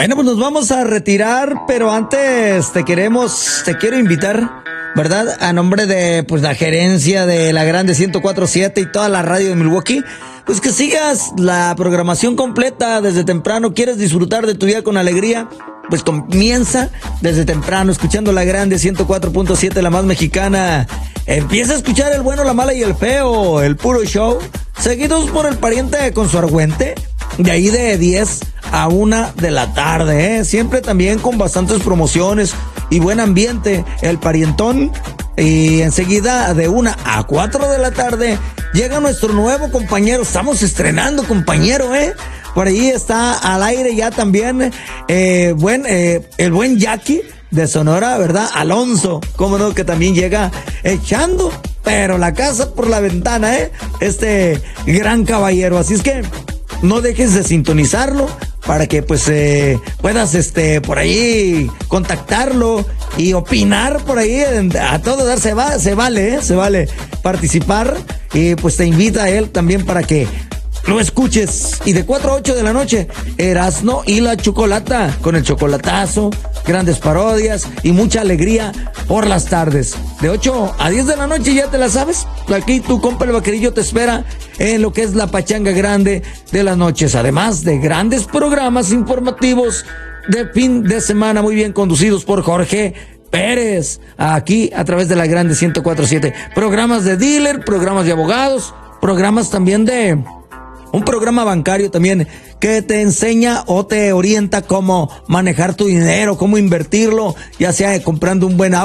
Bueno, pues nos vamos a retirar, pero antes te quiero invitar, ¿verdad? A nombre de, pues, la gerencia de la Grande 104.7 y toda la radio de Milwaukee, pues que sigas la programación completa desde temprano. ¿Quieres disfrutar de tu día con alegría? Pues comienza desde temprano, escuchando la Grande 104.7, la más mexicana. Empieza a escuchar el bueno, la mala y el feo, el puro show, seguidos por el pariente con su argüente, de ahí de 10 a 1 de la tarde, ¿eh? Siempre también con bastantes promociones y buen ambiente, el parientón. Y enseguida de 1 a 4 de la tarde llega nuestro nuevo compañero. Estamos estrenando compañero, ¿eh? Por ahí está al aire ya también el buen Jackie de Sonora, ¿verdad? Alonso, cómo no, que también llega echando, pero la casa por la ventana, ¿eh? Este gran caballero. Así es que no dejes de sintonizarlo para que pues puedas por ahí contactarlo y opinar por ahí a todo dar. Se vale participar, y pues te invita a él también para que lo escuches. Y de 4 a 8 de la noche, Erasno y la Chocolata, con el chocolatazo, grandes parodias y mucha alegría por las tardes. De 8 a 10 de la noche, ya te la sabes. Aquí tu compa el Vaquerillo te espera en lo que es la pachanga grande de las noches. Además de grandes programas informativos de fin de semana, muy bien conducidos por Jorge Pérez, aquí a través de la Grande 104.7. Programas de dealer, programas de abogados, programas también de un programa bancario también que te enseña o te orienta cómo manejar tu dinero, cómo invertirlo, ya sea comprando un buen auto,